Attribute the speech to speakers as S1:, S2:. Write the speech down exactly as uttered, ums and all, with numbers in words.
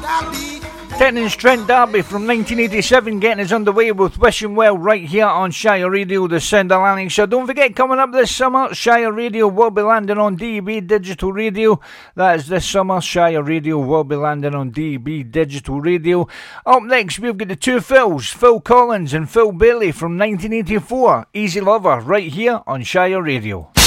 S1: Tennant's Trent D'Arby from nineteen eighty-seven getting us underway with Wishing Well right here on Shire Radio, the sound of Lanarkshire. Don't forget, coming up this summer, Shire Radio will be landing on D A B Digital Radio. That is this summer, Shire Radio will be landing on D A B Digital Radio. Up next, we've got the two Phils, Phil Collins and Phil Bailey from nineteen eighty-four. Easy Lover right here on Shire Radio.